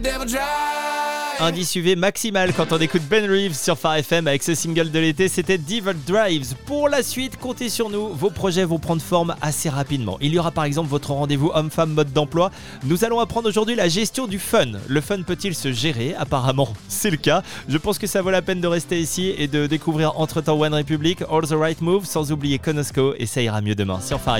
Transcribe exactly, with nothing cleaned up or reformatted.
Indice U V maximal quand on écoute Ben Reeves sur Phare F M avec ce single de l'été, c'était Devil Drives. Pour la suite, comptez sur nous, vos projets vont prendre forme assez rapidement. Il y aura par exemple votre rendez-vous homme-femme mode d'emploi. Nous allons apprendre aujourd'hui la gestion du fun. Le fun peut-il se gérer ? Apparemment, c'est le cas. Je pense que ça vaut la peine de rester ici et de découvrir entre-temps One Republic, All the Right Moves, sans oublier Konosko et ça ira mieux demain sur Phare F M.